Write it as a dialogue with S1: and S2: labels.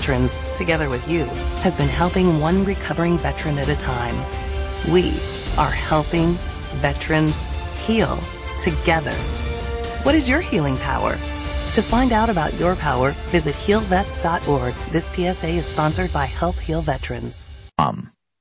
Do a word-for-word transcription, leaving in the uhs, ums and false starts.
S1: Veterans, together with you, has been helping one recovering veteran at a time. We are helping veterans heal together. What is your healing power? To find out about your power, visit heal vets dot org. This P S A is sponsored by Help Heal Veterans.